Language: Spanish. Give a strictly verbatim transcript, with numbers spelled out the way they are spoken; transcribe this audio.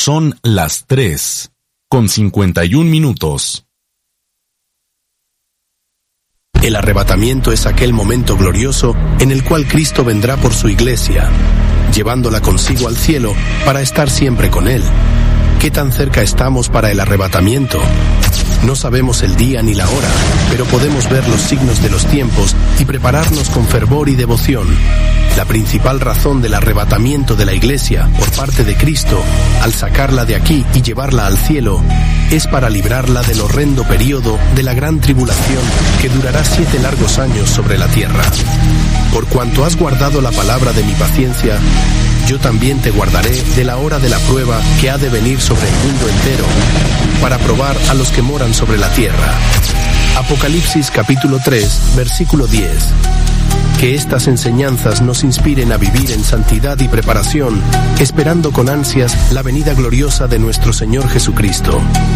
Son las tres, con cincuenta y un minutos. El arrebatamiento es aquel momento glorioso en el cual Cristo vendrá por su iglesia, llevándola consigo al cielo para estar siempre con Él. ¿Qué tan cerca estamos para el arrebatamiento? No sabemos el día ni la hora, pero podemos ver los signos de los tiempos y prepararnos con fervor y devoción. La principal razón del arrebatamiento de la Iglesia por parte de Cristo, al sacarla de aquí y llevarla al cielo, es para librarla del horrendo período de la gran tribulación que durará siete largos años sobre la tierra. Por cuanto has guardado la palabra de mi paciencia, yo también te guardaré de la hora de la prueba que ha de venir sobre el mundo entero, para probar a los que moran sobre la tierra. Apocalipsis capítulo tres, versículo diez. Que estas enseñanzas nos inspiren a vivir en santidad y preparación, esperando con ansias la venida gloriosa de nuestro Señor Jesucristo.